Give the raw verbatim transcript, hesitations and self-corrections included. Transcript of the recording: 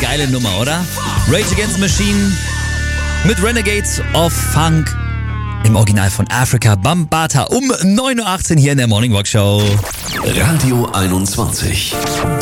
geile Nummer, oder? Rage Against the Machine mit Renegades of Funk. Im Original von Afrika Bambaataa um neun Uhr achtzehn hier in der Morning Rock Show. Radio einundzwanzig.